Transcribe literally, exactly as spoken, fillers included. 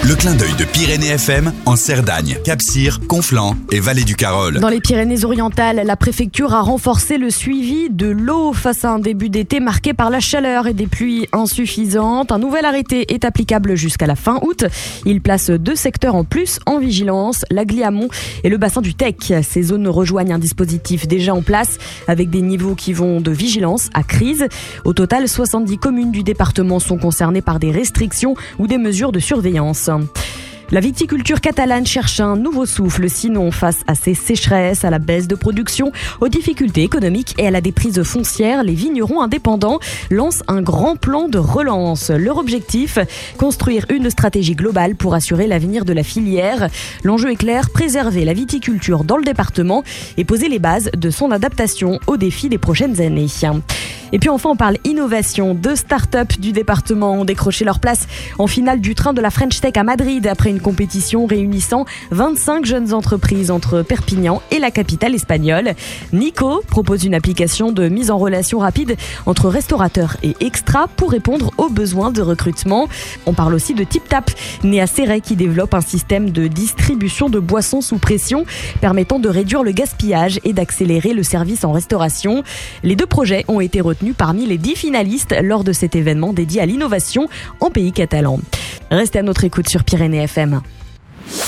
Le clin d'œil de Pyrénées F M en Cerdagne, Cap-Cire, Conflans et Vallée du Carol. Dans les Pyrénées-Orientales, la préfecture a renforcé le suivi de l'eau face à un début d'été marqué par la chaleur et des pluies insuffisantes. Un nouvel arrêté est applicable jusqu'à la fin août. Il place deux secteurs en plus en vigilance, l'Agliamont et le bassin du Tech. Ces zones rejoignent un dispositif déjà en place avec des niveaux qui vont de vigilance à crise. Au total, soixante-dix communes du département sont concernées par des restrictions ou des mesures de surveillance. La viticulture catalane cherche un nouveau souffle, sinon face à ces sécheresses, à la baisse de production, aux difficultés économiques et à la déprise foncière, les vignerons indépendants lancent un grand plan de relance. Leur objectif, construire une stratégie globale pour assurer l'avenir de la filière. L'enjeu est clair, préserver la viticulture dans le département et poser les bases de son adaptation aux défis des prochaines années. Et puis enfin, on parle innovation. Deux startups du département ont décroché leur place en finale du train de la French Tech à Madrid après une compétition réunissant vingt-cinq jeunes entreprises entre Perpignan et la capitale espagnole. Nico propose une application de mise en relation rapide entre restaurateurs et extras pour répondre aux besoins de recrutement. On parle aussi de TipTap, né à Céret, qui développe un système de distribution de boissons sous pression permettant de réduire le gaspillage et d'accélérer le service en restauration. Les deux projets ont été retenus parmi les dix finalistes lors de cet événement dédié à l'innovation en pays catalan. Restez à notre écoute sur Pyrénées F M.